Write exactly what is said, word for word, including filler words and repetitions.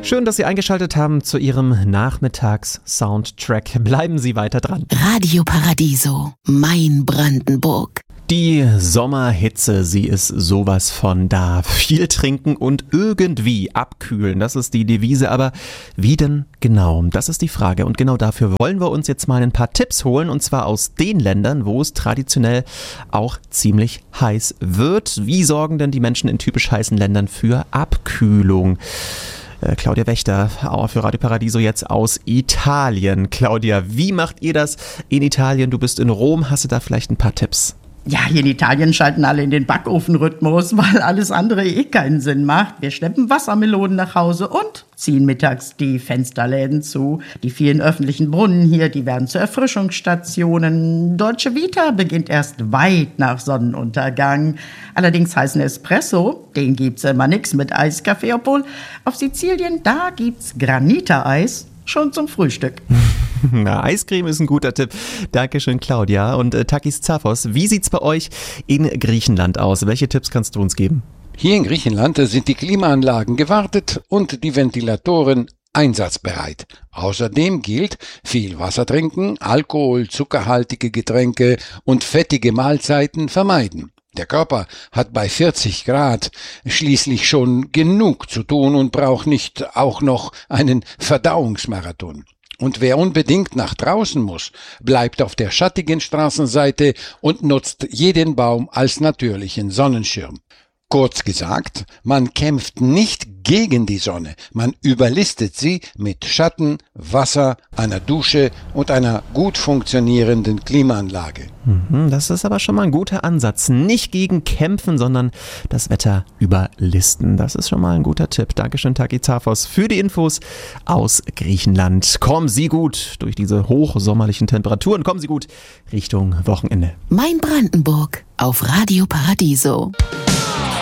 Schön, dass Sie eingeschaltet haben zu Ihrem Nachmittags-Soundtrack. Bleiben Sie weiter dran. Radio Paradiso, mein Brandenburg. Die Sommerhitze, sie ist sowas von da. Viel trinken und irgendwie abkühlen, das ist die Devise. Aber wie denn genau? Das ist die Frage. Und genau dafür wollen wir uns jetzt mal ein paar Tipps holen. Und zwar aus den Ländern, wo es traditionell auch ziemlich heiß wird. Wie sorgen denn die Menschen in typisch heißen Ländern für Abkühlung? Äh, Claudia Wächter für Radio Paradiso jetzt aus Italien. Claudia, wie macht ihr das in Italien? Du bist in Rom. Hast du da vielleicht ein paar Tipps? Ja, hier in Italien schalten alle in den Backofenrhythmus, weil alles andere eh keinen Sinn macht. Wir schleppen Wassermelonen nach Hause und ziehen mittags die Fensterläden zu. Die vielen öffentlichen Brunnen hier, die werden zu Erfrischungsstationen. Dolce Vita beginnt erst weit nach Sonnenuntergang. Allerdings heißen Espresso, den gibt's immer nix mit Eiskaffee, obwohl auf Sizilien, da gibt's Granita-Eis. Schon zum Frühstück. Na, Eiscreme ist ein guter Tipp. Dankeschön, Claudia. Und äh, Takis Zaphos, wie sieht's bei euch in Griechenland aus? Welche Tipps kannst du uns geben? Hier in Griechenland sind die Klimaanlagen gewartet und die Ventilatoren einsatzbereit. Außerdem gilt, viel Wasser trinken, Alkohol, zuckerhaltige Getränke und fettige Mahlzeiten vermeiden. Der Körper hat bei vierzig Grad schließlich schon genug zu tun und braucht nicht auch noch einen Verdauungsmarathon. Und wer unbedingt nach draußen muss, bleibt auf der schattigen Straßenseite und nutzt jeden Baum als natürlichen Sonnenschirm. Kurz gesagt, man kämpft nicht gegen die Sonne, man überlistet sie mit Schatten, Wasser, einer Dusche und einer gut funktionierenden Klimaanlage. Das ist aber schon mal ein guter Ansatz. Nicht gegen kämpfen, sondern das Wetter überlisten. Das ist schon mal ein guter Tipp. Dankeschön, Taki Zaphos, für die Infos aus Griechenland. Kommen Sie gut durch diese hochsommerlichen Temperaturen. Kommen Sie gut Richtung Wochenende. Mein Brandenburg auf Radio Paradiso.